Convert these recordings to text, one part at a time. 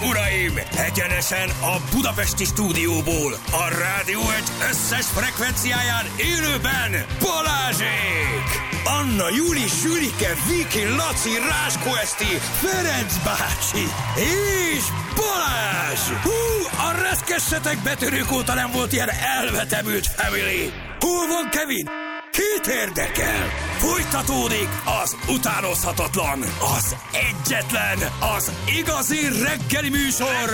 uraim, egyenesen a budapesti stúdióból, a Rádió Egy összes frekvenciáján élőben Balázsék! Anna, Juli, Sülike, Viki, Laci, Ráskó Eszti, Ferenc bácsi és Balázs! Hú, a reszkessetek betörők óta nem volt ilyen elvetemült family! Hol van Kevin? Kit érdekel? Folytatódik az utánozhatatlan, az egyetlen, az igazi reggeli műsor,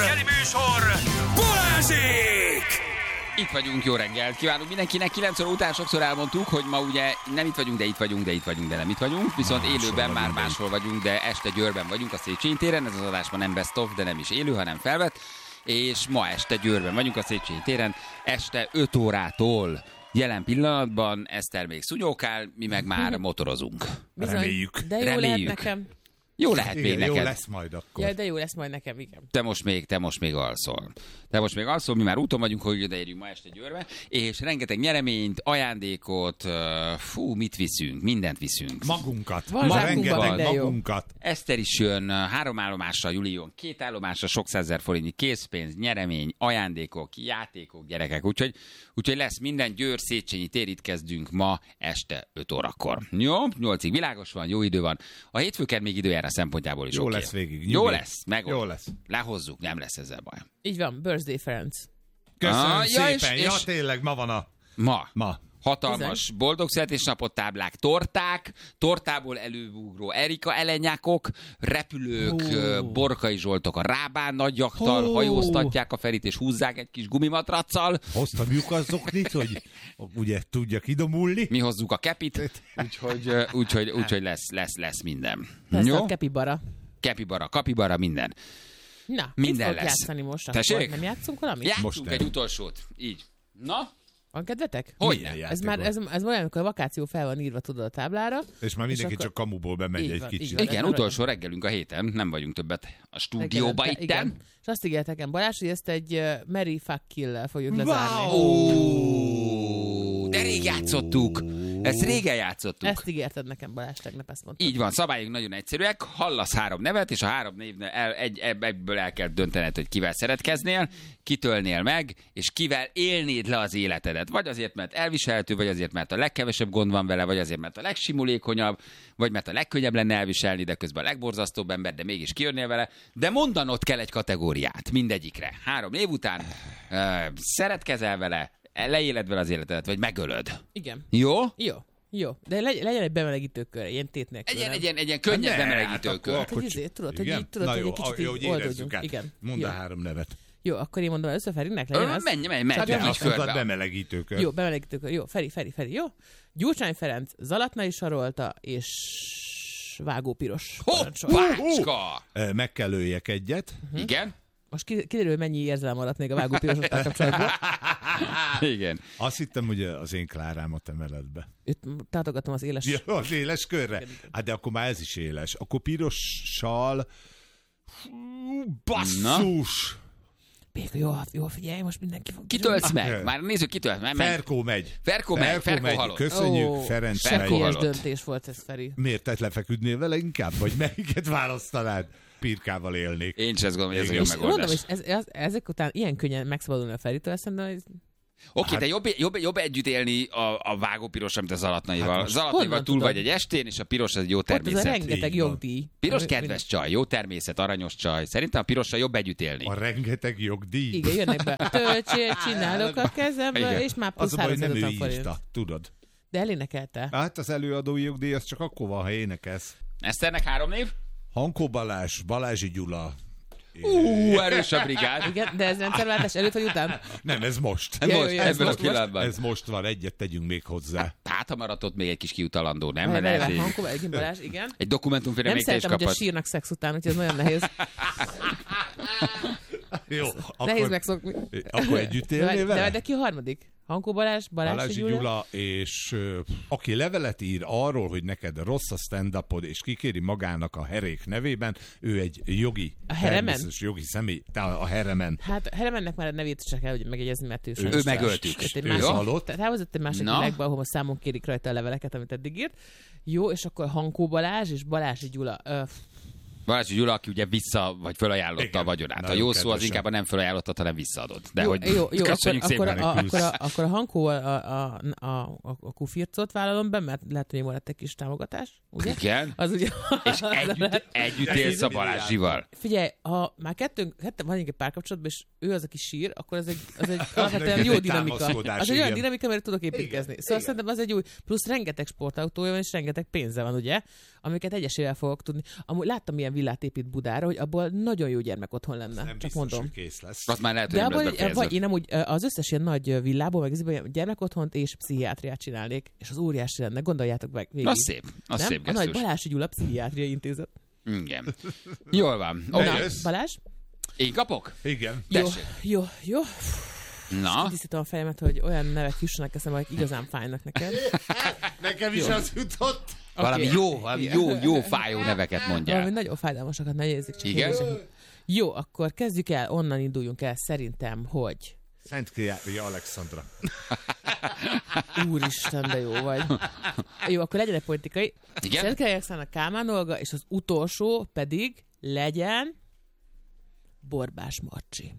Balázsék! Itt vagyunk, jó reggelt kívánunk mindenkinek. 9 óra után sokszor elmondtuk, hogy ma ugye nem itt vagyunk, de itt vagyunk, de itt vagyunk, de nem itt vagyunk. Viszont élőben már máshol vagyunk, de este Győrben vagyunk, a Széchenyi téren. Ez az adás ma nem best of, de nem is élő, hanem felvett. És ma este Győrben vagyunk, a Széchenyi téren, este 5 órától. Jelen pillanatban Eszter még szunyókál, mi meg már motorozunk. Bizony, Reméljük. de jó lehet nekem. Jó lehet még neked. Jó lesz majd akkor. Ja, de jó lesz majd nekem, igen. Te most még alszol. Mi már úton vagyunk, hogy odaérjünk ma este Győrbe, és rengeteg nyereményt, ajándékot, mit viszünk, mindent viszünk. Magunkat. Magunkat. Eszter is jön 3 állomással, Juli jön 2 állomással, sok 100 000 forintnyi készpénz, nyeremény, ajándékok, játékok, gyerekek. Úgyhogy lesz minden. Győr, Széchenyi tér, itt kezdünk ma este 5 órakor. Jó, 8-ig világos van, jó idő van. A hétfőked még időjárás szempontjából is jó oké. lesz végig. Jó lesz, Jó lesz. Lehozzuk, nem lesz ezzel baj. Így van, birthday Ferenc. Köszönöm szépen. És Tényleg, ma van a... Ma. Hatalmas boldog születésnapot táblák, tortából előugró Erika elenyákok, repülők, Borkai Zsoltok a Rábán nagyjaktal hajóztatják a Ferit és húzzák egy kis gumimatraccal. Hoztam lyukazoknit, hogy ugye tudjak idomulni. Mi hozzuk a kepit, úgyhogy lesz minden. Lesz a kepibara. Kapibara, minden. Na, minden lesz. Játszani most? Tessék? Nem játszunk valamit? Játszunk egy utolsót. Így. Na? Van kedvetek? Hogyne? Ez olyan, amikor a vakáció fel van írva, tudod, a táblára. És már mindenki csak kamuból bemegy egy kicsit. Igen, utolsó reggelünk a héten, nem vagyunk többet a stúdióba itten. És azt ígért nekem Balázs, hogy ezt egy Mary Fuck Kill-lel fogjuk lezárni. De rég játszottuk. Ezt régen játszottuk. Ezt ígérted nekem, Balázs, tegnap ezt mondtad. Így van, szabályok nagyon egyszerűek. Hallasz 3 nevet, és a 3 névnél ebből el kell döntened, hogy kivel szeretkeznél, kitölnél meg, és kivel élnéd le az életedet. Vagy azért, mert elviselhető, vagy azért, mert a legkevesebb gond van vele, vagy azért, mert a legsimulékonyabb, vagy mert a legkönnyebb lenne elviselni, de közben a legborzasztóbb ember, de mégis kijönnél vele. De mondanod kell egy kategóriát mindegyikre. 3 név után szeretkezel vele, leéled vele az életedet, vagy megölöd. Igen. Jó? Jó. De legyen egy bemelegítőkör, ilyen tét nélkül. Egy ilyen könnyed bemelegítőkör. Tudod, hogy egy kicsit oldódjunk. Igen. Mondd a 3 nevet. Jó, akkor én mondom először Ferinek, legyen az. Menj, azt mondtad bemelegítőkör. Jó, bemelegítőkör. Jó, Feri, jó. Gyurcsány Ferenc, Zalatnai Sarolta és Vágó Piros. Hoppácska! Meg kell öljek egyet. Igen? Most kiderül, mennyi érzelem maradt még a Vágó Pirosostal kapcsolatban. Igen. Azt hittem, hogy az én Klárámat emeled be. Őt tátogatom az éles... Ja, az éles körre? Hát de akkor már ez is éles. Akkor pirossal... Basszus! Béka, jó, figyelj, most mindenki fog... Kitöltsz meg? Már nézzük, kitöltsz meg. Ferkó megy. Ferkó halott. Köszönjük, Ferenc megy. Sekélyes döntés volt ez, Feri. Miért te lefeküdnél vele inkább? Vagy melyiket választanád? Pirkával élnék. Én sem azt gondolom, hogy ez a jó megoldás. Mondom, és ezek után ilyen könnyen megszabadulni a Feritől, szerintem... Oké, de jobb együtt élni a Vágó Pirossal, mint a Zalatnaival. Hát Zalatnaival túl vagy egy estén, és a Piros az egy jó természet. Ott ez a rengeteg jogdíj. Piros kedves csaj, jó természet, aranyos csaj. Szerintem a Pirossal jobb együtt élni. A rengeteg jogdíj. Igen, jönnek be. Töltsér, csinálok a kezembe, és már plusz 350 forint. Tudod. De elénekelte. Hát az előadói jogdíj az csak akkor van, ha énekelsz. Eszternek 3 név? Hankó Balázs, Balázsi Gyula. Erős a brigád. Igen, de ez rendszerváltás előtt vagy után? Nem, ez most. Ebben a pillanatban. Ez most van, egyet tegyünk még hozzá. Hát, ha maradt ott még egy kis kiutalandó, nem? Hankó Balázs, igen. Egy dokumentumfilmre még te is kapod. Nem szeretem, hogy a sírnak szex után, úgyhogy ez nagyon nehéz. Jó, nehéz megszokni. Akkor együtt élnél vele? De ki a harmadik? Hankó Balázsi Gyula, és aki levelet ír arról, hogy neked rossz a stand-upod, és kikéri magának a Herék nevében, ő egy jogi, természetes jogi személy, a Heremen. Hát a Heremennek már a nevét csak kell, hogy megjegyezni, mert ő megöltük. Ő halott. Tehát elhozott egy másik világba, ahol számon kérik rajta a leveleket, amit eddig írt. Jó, és akkor Hankó Balázs és Balázsi Gyula. Balázs Gyula, aki ugye vissza, vagy fölajánlotta a vagyonát. A jó szó az inkább nem fölajánlotta, hanem visszaadott. De hogy köszönjük szépen. Akkor a Hankóval a kufircot vállalom be, mert lehet, hogy volt egy kis támogatás. Ugye? Igen. Az ugye... És együtt élsz a Balázsival. Figyelj, ha már ketten van egy párkapcsolatban, és ő az, aki sír, akkor az egy alapvetően jó dinamika. Az egy olyan dinamika, mert tudok építkezni. Szóval szerintem az egy új, plusz rengeteg sportautója van, és rengeteg pénze van, ugye? Amiket egyesével fogok tudni. Amúgy láttam ilyen villát épít Budára, hogy abból nagyon jó gyermek otthon lenne. Nem csak biztos, mondom. hogy kész lesz. Azt már lehet, hogy nem lesz befejezve. Én amúgy az összes ilyen nagy villából, meg gyermekotthont és pszichiátriát csinálnék, és az óriási lenne. Gondoljátok meg végig. Az szép. Az szép a nagy gesztus. Balázs Gyula Pszichiátriai Intézet. Igen. Jól van. Na, Balázs? Én kapok? Igen. Jó. Na? Kiszítom a fejemet, hogy olyan nevek jussanak eszembe, hogy igazán fájnak neked. Nekem is az jutott. Valami jó fájó neveket mondjál. Valami nagyon fájdalmasakat, ne érzik. Igen? Jó, akkor kezdjük el, onnan induljunk el szerintem, hogy... Szentkirály Alexandra. Úristen, de jó vagy. Jó, akkor legyen egy politikai. Igen? Szentkirály Alexandra, Kálmán Olga, és az utolsó pedig legyen Borbás Marcsi.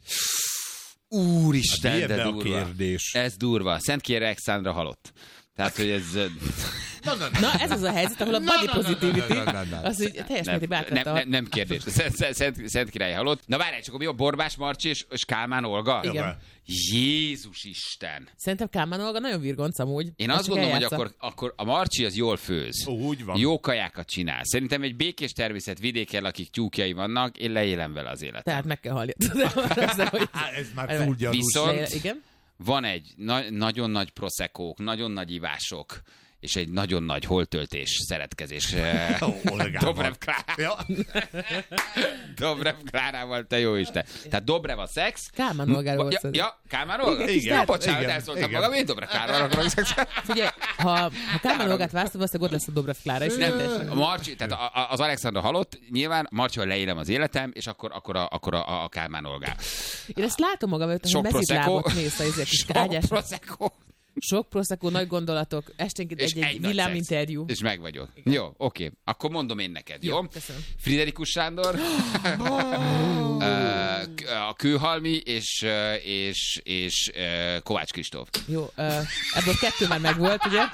Úristen, de a durva. kérdés. Ez durva. Szentkirály Alexandra halott. Tehát, hogy ez... Na, ez az a helyzet, ahol a body positivity, az így teljes mértékben átvette. Nem kérdés. Szent Király halott. Na várj, csak mi a Borbás Marcsi és Kálmán Olga? Igen. Jézus Isten! Szerintem Kálmán Olga nagyon virgonc amúgy. Én azt gondolom, hogy akkor a Marcsi az jól főz. Úgy van. Jó kajákat csinál. Szerintem egy békés természet vidéken, akik tyúkjai vannak, én leélem vele az életet. Tehát meg kell halni. Ez már túl gyanús. Viszont igen? van egy nagyon nagy proszekók, nagyon nagy ivások, és egy nagyon nagy holtöltés, szeretkezés. Dobrev Klárával. Ja. Dobrev Klárával, te jó Isten. Tehát Dobrev a szex. Kálmán Olgáról volt szó. Ja, Kálmán Olga? Igen. Ja, bocsánat, Igen. elszóltam Igen. magam, én Dobrev Klárával akarok szexet. Figyelj, ha Kálmán Olgát választom, aztán ott lesz a Dobrev Klára is. A Marcsi, tehát az Alexandra halott, nyilván Marcsival leélem az életem, és akkor a Kálmán Olgá. Én ezt látom magam, hogy Sok mezitlábot mész a izé kis ágyás. Prosecco. Sok prosecco, nagy gondolatok, esténként És egy nagy villáminterjú. szex. És meg vagyok. Jó, oké. Akkor mondom én neked, jó? Köszönöm. Friderikus Sándor, a Kőhalmi és Kovács Kristóf. Jó, ebből 2 már megvolt, ugye?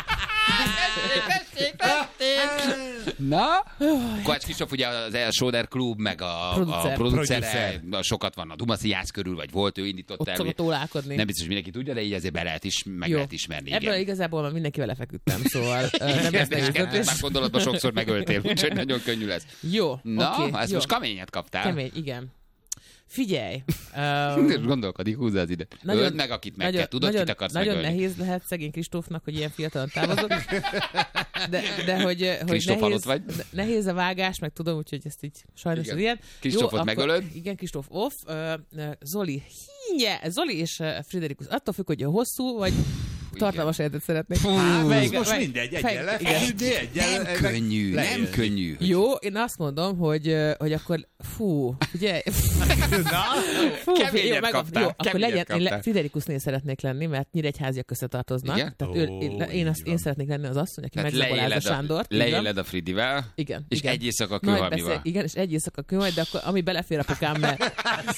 Na? Kovács Kristóf ugye az El Soder Klub, meg a producere, sokat van a Dumasziász körül, vagy volt, ő indított Ott el. szokott ólálkodni. Nem biztos, hogy mindenki tudja, de így azért be lehet is, meg Jó. lehet ismerni. Ebből Igen. igazából már mindenkivel lefeküdtem, szóval nem lesz nehéz Már döntés. gondolatban sokszor megöltél, úgyhogy nagyon könnyű lesz. Jó, Na, oké, ezt jó. most keményet kaptál. Kemény, igen. Figyelj. Gondolkodik, húzza az ide. Öld meg, akit meg kell. Tudod, kit akarsz nagyon megölni. nehéz lehet szegény Kristófnak, hogy ilyen fiatalon távozott. De hogy Kristóf halott vagy? nehéz a vágás, meg tudom, úgyhogy ezt így sajnos Igen. az ilyen. Kristófot megölöd? Igen, Kristóf off. Zoli, Zoli és Friderikus. Attól függ, hogy hosszú, vagy tartalmas életet szeretnék. Ez most mindegy, egyenle. Nem könnyű, nem könnyű. Jó, én azt mondom, hogy akkor ugye? Keményet kaptál, Jó, akkor keményet legyen, kaptál. én Friderikusnél szeretnék lenni, mert Nyíregyháziak összetartoznak. Igen? Tehát Így én szeretnék lenni az asszony, aki Tehát megzabolázza Sándort. leéled a Fridivel, Igen. és igen. egy éjszaka a Nagy Kőhalmival. igen, és egy éjszaka Kőhalmi, de akkor ami belefér apukám, mert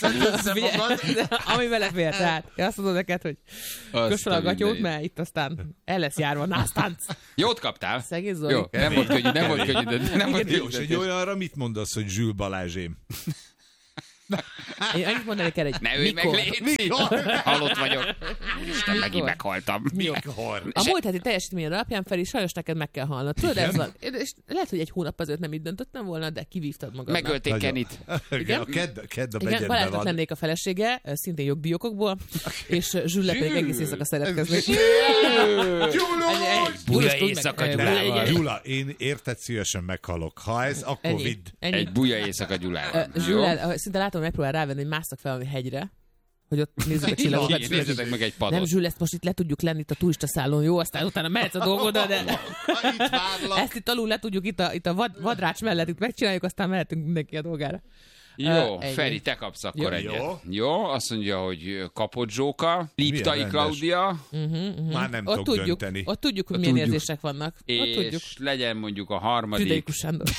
ami belefér, tehát én azt mondom neked, hogy kös fel a gatyót, mert itt aztán el lesz járva násztánc. Jót kaptál? Szegény Zoli. Jó, nem volt könnyű, de nem volt Jó, és könnyű. egy olyanra mit mondasz, hogy Zsül Balázsém? Én annyit mondanék el, egy Ne ülj meg, Léci! Halott vagyok. Úristen, megint meghaltam. Mikor? A múlt heti teljesítmény alapján Feri, sajnos neked meg kell halnod. Tudod, ez van. És lehet, hogy egy hónap azért nem így döntöttem volna, de kivívtad magadnak. Megölték Kenit. Igen, a kedd a Igen, begyenben Balázsnak van. lennék a felesége, szintén jogdíjokokból, és Zsüllet pedig egész éjszaka szeretkezni. Buja éjszaka Gyulával. Gyula, én érted szívesen meghalok. Ha ez, akkor vidd. Egy buja éjszaka Gyulával. Jó? Zsüllel, szinte látom, hogy megpróbál rávenni, hogy másszak fel valami hegyre, hogy ott nézzük a csillagokat. Nézzetek meg egy Nem, padot. Zsüll, ezt most itt le tudjuk lenni itt a turista szállón, jó? Aztán utána mehetsz a dolgodra, de Itt várlak. ezt itt alul le tudjuk itt a vadrács mellett itt megcsináljuk, aztán mehetünk mindenki a dolgára. Jó, Feri, te kapsz akkor egyet. Jó, azt mondja, hogy Kapodzsóka, Liptai Klaudia. Már nem tudok dönteni. Ott tudjuk, hogy milyen érzések vannak. És legyen mondjuk a harmadik. Tüdeikus Sándor.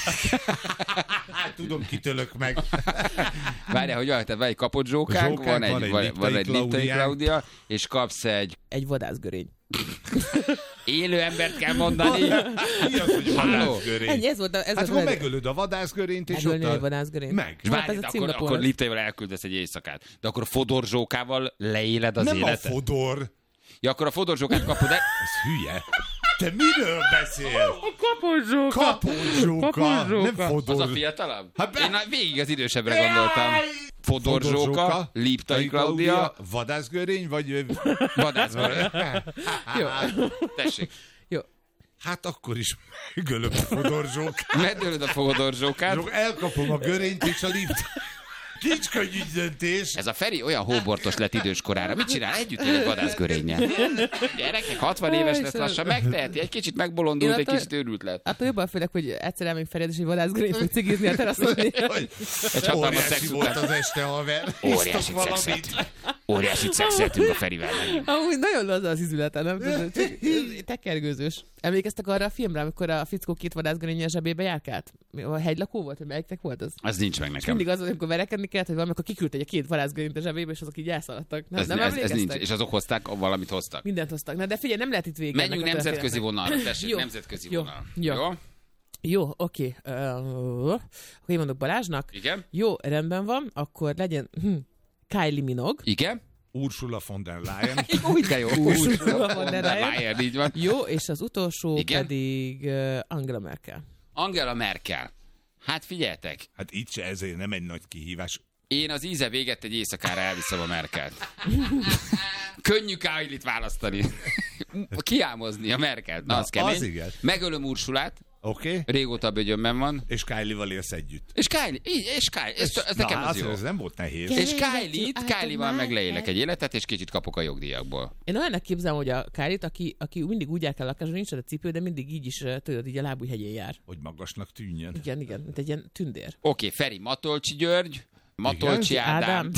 Hát tudom, kitölök meg. Várjál, hogy tehát van egy Kapodzsókánk, van egy Liptai Klaudia, és kapsz egy vadászgörény. Élő embert kell mondani. Mi az, hogy vadászgörény? Ennyi, ez volt ha megölöd a vadászgörényt, és ott a vadászgörényt. Meg. Várj, akkor Liptaival elküldesz egy éjszakát. De akkor a Fodorzsókával leéled az életet? Nem a Fodor. Ja, akkor a Fodorzsókát kapod, de... Ez hülye. Te miről beszél? Kapodzsóka. Nem Fodor. Az a fiatalabb? Én végig az idősebbre gondoltam. Fodorzsóka, Liptai Klaudia. Vadászgörény, vagy... Vadászgörény. Jó. Tessék. Jó. Hát akkor is megölöm a Fodorzsókát. Megölöd a Fodorzsókát. Elkapom a görényt és a Liptai. Nincs könnyű döntés. Ez a Feri olyan hóbortos lett időskorára. Mit csinál? Együtt él egy vadászgörénnyel. Gyerekek, 60 éves lesz lassan, megteheti. Egy kicsit megbolondult, egy kicsit őrült lett. Attól jobban félek, hogy egyszer elmegyünk Fered, és egy vadászgörényt fog cigizni a teraszon. Óriási volt az este, haver. Óriásit szexeltünk a Ferivel. Amúgy nagyon laza az izülete, nem tudod? Tekergőzős. Emlékeztek arra a filmre, amikor a fickó két vadászgörénnyel zsebébe járkált? A hegylakó volt, vagy melyiknek volt az? Az nincs meg nekem. Mindig az, amikor verekedni kellett, hogy valamikor kiküldte egy két vadászgörényt a zsebébe, és azok így elszaladtak. Ez nincs. És azok hozták, valamit hoztak. Mindent hoztak. Na de figyelj, nem lehet itt végig. Menjünk nemzetközi vonalra, tessék, nemzetközi vonal. Jó, oké. Akkor én mondok Balázsnak. Igen. Jó, rendben van, akkor legyen Kylie Minogue. Igen. Ursula von der Leyen. Úgy de jó. Ursula von der Leyen, így van. Jó, és az utolsó pedig Angela Merkel. Angela Merkel. Hát figyeljetek. Hát itt se ezért nem egy nagy kihívás. Én az íze véget egy éjszakára elviszem a Merkelt. Könnyű Kylie-t választani. Kiálmozni a Merkelt. Na, az kemény. Az igen. Megölöm Ursulát. Oké. Régóta a bögyönben van. És Kylie-val élsz együtt. És Kylie. Ez nekem az jó. Ez nem volt nehéz. És Kylie-val meg leélek egy életet, és kicsit kapok a jogdíjakból. Én olyannak képzelem, hogy a Kylie-t, aki mindig úgy jár kell lakásra, nincs a cipő, de mindig így is, tudod, így a lábújhegyén jár. Hogy magasnak tűnjön. Igen, mint egy ilyen tündér. Oké, Feri, Matolcsi György, Matolcsi Ádám.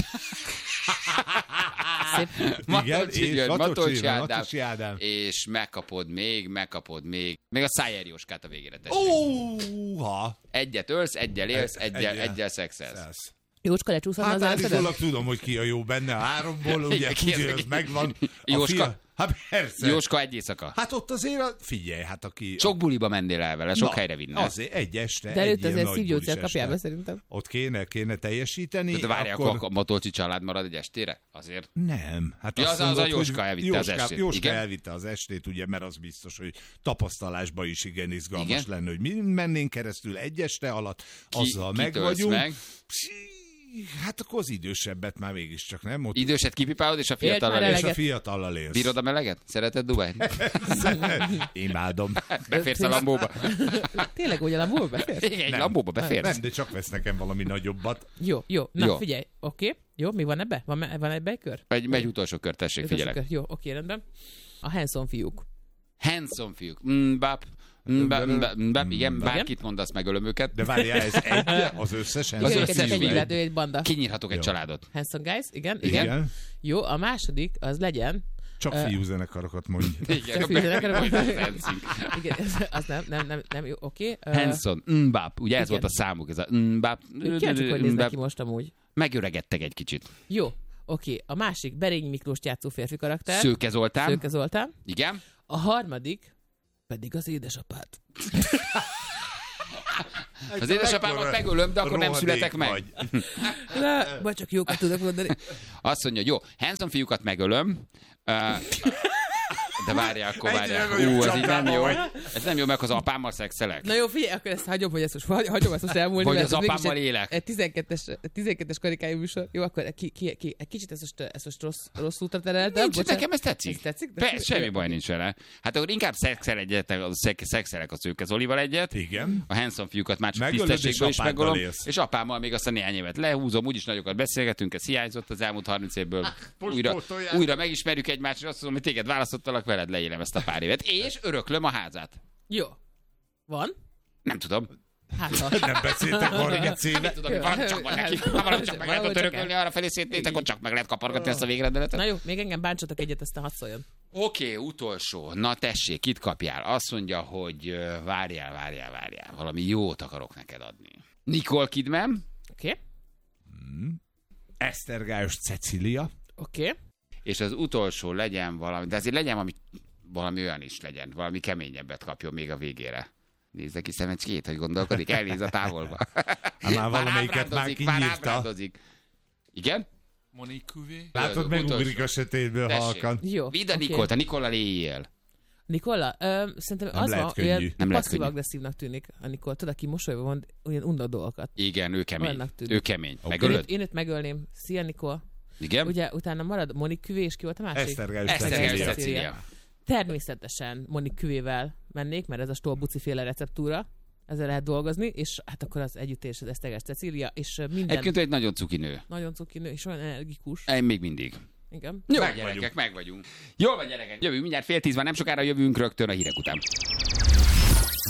Matolcsi Ádám. És megkapod még a Szájer Jóskát a végére. Egyet ölsz, egyel élsz, egyel szexelsz. Jóska lecsúszhatna az állatodat? Tudom, hogy ki a jó benne, 3-ból, ugye, ez megvan. Jóska. Hát persze. Jóska egy éjszaka. Hát ott azért, figyelj, hát aki... Sok buliba mennél el vele, sok helyre vinne. Azért egy este. De előtt azért szívgyógyszer kapjál be szerintem. Ott kéne teljesíteni. De várjál, akkor a Matolcsi család marad egy estére? Azért? Nem. Hát ja, az a Jóska elvitte az estét. Jóska elvitte az estét, ugye, mert az biztos, hogy tapasztalásban is igen izgalmas lenne, hogy mi mennénk keresztül egy este alatt, azzal meg vagyunk. Hát akkor az idősebbet már mégiscsak, nem? Ott... Időset kipipálod, és a fiatallal élsz. Bírod a meleget? Szereted Dubájt? Imádom. Beférsz a Lambóba? Tényleg, hogy a Lambóba beférsz? Egy Lambóba beférsz? Nem, de csak vesz nekem valami nagyobbat. Jó. Na, figyelj. Oké. Jó, mi van ebbe? Van ebbe egy kör? Megy utolsó kör, tessék, figyelek. Jó, oké, rendben. A Hanson fiúk. Hanson fiúk. Igen, bárkit mondasz, megölöm őket. De várjál, ez az összesen? Az összes egy banda. Kinyírhatok egy családot. Hanson guys, igen. Jó, a második, az legyen... Csak fiúzenekarokat mondj. Igen, igen, az nem jó, oké. Hanson, Mbap, ugye ez volt a számuk, ez a Mbap. Kíváncsiak, hogy néznek ki most amúgy. Megöregedtek egy kicsit. Jó, oké. A másik, Berényi Miklóst játszó férfi karakter. Szőke Zoltán. Igen. A harmadik pedig az édesapád. Az édesapámat megölöm, de akkor nem születek meg. Vagy csak jókat tudok mondani. Azt mondja, jó, Hanson fiúkat megölöm, de várjál. Ez így nem jó. Ez nem jó, meg az apámmal szexelek. Na jó, figyelj, akkor ezt hagyom, hogy ezt most elmúlni. Hogy az apámmal élek. Egy 12-es karikájú műsor. Jó, akkor egy kicsit ezt most rossz útra tereltem. Nekem ez tetszik. Persze, semmi baj nincs vele. Hát akkor inkább szexelek a Szőke Zolival egyet. Igen. A Hanson fiúkat már csak tisztességből is megölöm. És apámmal még azt a néhány évet lehúzom, úgyis nagyokat beszélgetünk, ez hiányzott az elmúlt 30 évből. Újra megismerjük egymást, és azt mondom, hogy téged választottalak, veled leélem ezt a pár évet. És öröklöm a házát. Jó. Van? Nem tudom. Nem beszéltek 30 éve. Nem tudom, valami csak van neki. Valami csak meg lehet törökölni arra felé szétnétek, ott csak meg lehet kapargatni ezt a végrendeletet. Na jó, még engem bántsatok egyet, aztán hadd szóljon. Oké, utolsó. Na tessék, kit kapjál? Azt mondja, hogy várjál. Valami jót akarok neked adni. Nicole Kidman. Oké. Esztergályos Cecília. Oké. És az utolsó legyen valami, de azért legyen valami olyan is legyen, valami keményebbet kapjon még a végére. Nézze ki szemecskét, hogy gondolkodik, elnéz a távolba. Már valamelyiket már kinyírta. Igen? Monique Cuvé. Látod, megugrik a sötétből halkan. Jó. Vidd a Nikolt, a Nikollal éljél. Nikola? Szerintem nem az lehet van, olyan nem passzív-agresszívnak tűnik a Nikol. Tudod, aki mosolyban van, olyan unna dolgokat. Igen, ő kemény. Ő kemény. Okay. Megölöd? Én őt megölném. Szia, Nikol. Igen? Ugye utána marad Monique Cuvé, és ki volt a másik? Esztergályos Cecília. Természetesen Monique Cuvével mennék, mert ez a stolbuci féle receptúra. Ezzel lehet dolgozni, és hát akkor az együttés az Esztergályos Cecília, és minden... Egyébként egy nagyon cuki nő. Nagyon cuki nő, és olyan energikus. Még mindig. Igen. Jó, gyerekek, meg vagyunk. Jól van, gyerekek. Jövünk mindjárt 9:30, nem sokára jövünk rögtön a hírek után.